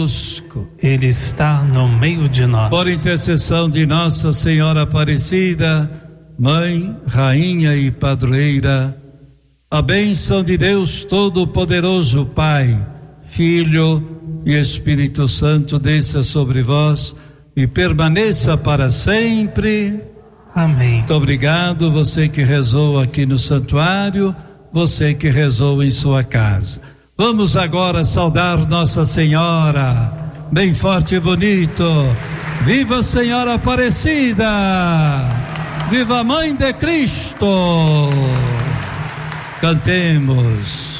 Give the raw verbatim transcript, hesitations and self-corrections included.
Ele está no meio de nós. Por intercessão de Nossa Senhora Aparecida, Mãe, Rainha e Padroeira, a bênção de Deus Todo-Poderoso, Pai, Filho e Espírito Santo desça sobre vós e permaneça para sempre. Amém. Muito obrigado, você que rezou aqui no santuário, você que rezou em sua casa. Vamos agora saudar Nossa Senhora, bem forte e bonito. Viva a Senhora Aparecida! Viva a Mãe de Cristo! Cantemos.